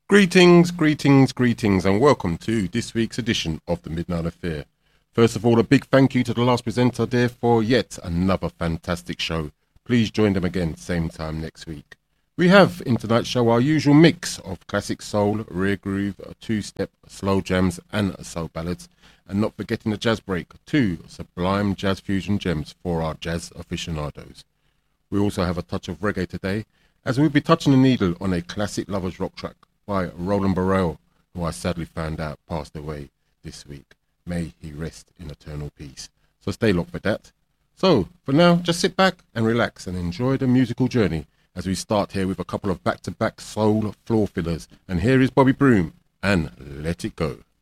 Greetings, and welcome to this week's edition of the Midnight Affair. First of all, a big thank you to the last presenter there for yet another fantastic show. Please join them again, same time next week. We have in tonight's show our usual mix of classic soul, rare groove, two-step, slow jams, and soul ballads, and not forgetting the jazz break, two sublime jazz fusion gems for our jazz aficionados. We also have a touch of reggae today, as we'll be touching the needle on a classic lovers rock track by Roland Burrell, who I sadly found out passed away this week. May he rest in eternal peace. So stay locked for that. So, for now, just sit back and relax and enjoy the musical journey as we start here with a couple of back-to-back soul floor fillers. And here is Bobby Broom and Let It Go.